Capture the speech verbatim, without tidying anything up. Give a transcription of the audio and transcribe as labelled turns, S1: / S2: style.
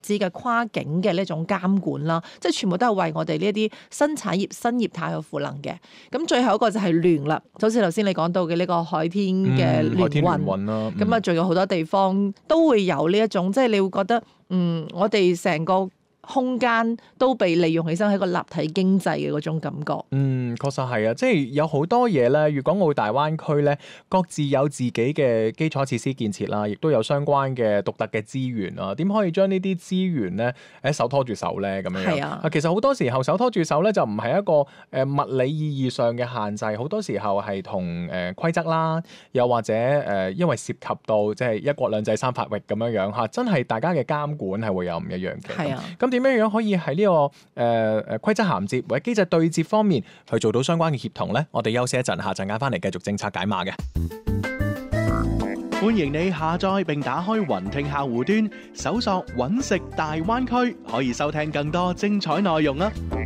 S1: 致嘅跨境嘅呢種監管啦，即係全部都係為我哋呢一啲新產業、新業態去賦能嘅。咁最後一個就係聯啦，就好似頭先你講到嘅呢個海天嘅聯運啦，咁啊仲有好多地方都會有呢一種，即係你會覺得嗯，我哋成個空間都被利用起身，係一個立體經濟嘅嗰種感覺。
S2: 嗯，確實係啊，即係有好多嘢咧。粵港澳大灣區咧，各自有自己嘅基礎設施建設啦，亦都有相關嘅獨特嘅資源啊。點可以將呢啲資源咧誒手拖住手咧咁樣樣？係啊，其實好多時候手拖住手咧就唔係一個誒、呃、物理意義上嘅限制，好多時候係同誒規則啦，又或者誒、呃、因為涉及到即係一國兩制三法域咁樣樣嚇，真係大家嘅監管係會有唔一樣嘅。係啊，咁點樣樣可以喺呢、這個誒誒、呃、規則銜接或者機制對接方面去做到相關嘅協同咧？我哋休息一陣，下陣間翻嚟繼續政策解碼嘅。
S3: 歡迎你下載並打開雲聽客戶端，搜索揾食大灣區，可以收聽更多精彩內容啦！